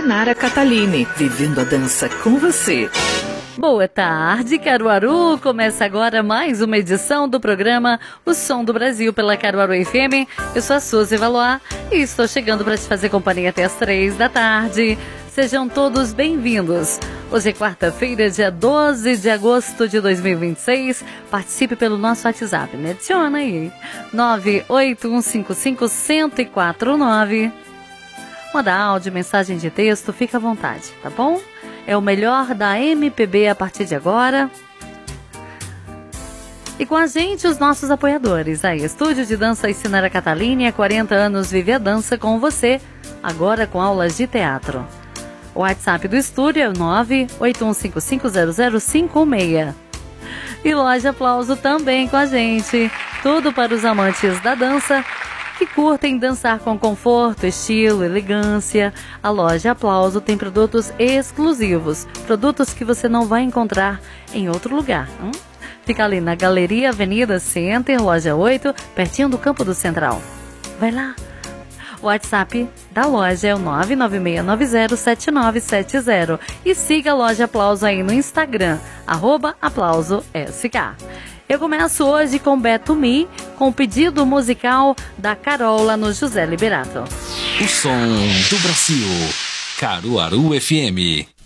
Sinara Catalini, vivendo a dança com você. Boa tarde, Caruaru! Começa agora mais uma edição do programa O Som do Brasil pela Caruaru FM. Eu sou a Suzy Valois e estou chegando para te fazer companhia até as 3 da tarde. Sejam todos bem-vindos. Hoje é quarta-feira, dia 12 de agosto de 2026. Participe pelo nosso WhatsApp. Me adiciona aí. 981551049. Manda áudio, mensagem de texto, fica à vontade, tá bom? É o melhor da MPB a partir de agora. E com a gente, os nossos apoiadores. Aí, Estúdio de Dança e Sinara Catalini, há 40 anos vive a dança com você, agora com aulas de teatro. O WhatsApp do estúdio é o 981550056. E Loja Aplauso também com a gente. Tudo para os amantes da dança que curtem dançar com conforto, estilo, elegância. A Loja Aplauso tem produtos exclusivos, produtos que você não vai encontrar em outro lugar. Fica ali na Galeria Avenida Center, loja 8, pertinho do Campo do Central. Vai lá. O WhatsApp da loja é o 996907970. E siga a Loja Aplauso aí no Instagram, @aplausosk. Eu começo hoje com Beto Mi, com o pedido musical da Carol lá no José Liberato. O som do Brasil, Caruaru FM.